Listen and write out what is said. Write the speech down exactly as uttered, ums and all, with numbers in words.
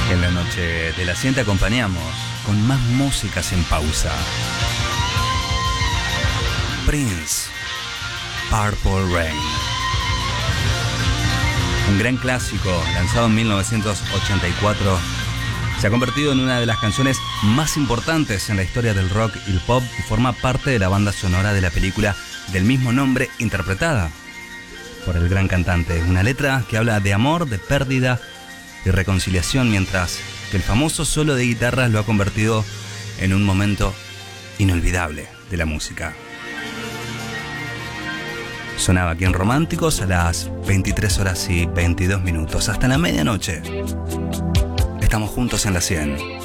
En la noche de la cien te acompañamos con más músicas en pausa. Prince, Purple Rain. Un gran clásico lanzado en mil novecientos ochenta y cuatro, se ha convertido en una de las canciones más importantes en la historia del rock y el pop y forma parte de la banda sonora de la película del mismo nombre, interpretada por el gran cantante. Una letra que habla de amor, de pérdida y reconciliación, mientras que el famoso solo de guitarras lo ha convertido en un momento inolvidable de la música. Sonaba aquí en Románticos a las veintitrés horas y veintidós minutos. Hasta la medianoche. Estamos juntos en la cien.